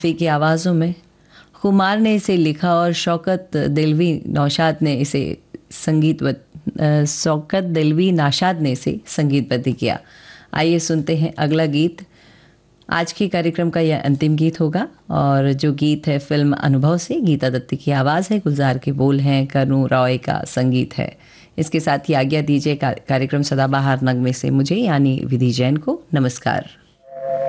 रफ़ी की आवाज़ों में खुमार ने इसे लिखा और शौकत दिलवी नाशाद ने इसे संगीतबद्ध किया। आइए सुनते हैं अगला गीत। आज के कार्यक्रम का यह अंतिम गीत होगा और जो गीत है फिल्म अनुभव से, गीता दत्त की आवाज़ है, गुलजार के बोल हैं, कनु रॉय का संगीत है। इसके साथ ही आज्ञा दीजिए कार्यक्रम सदाबहार नगमे से मुझे यानी विधि जैन को। नमस्कार।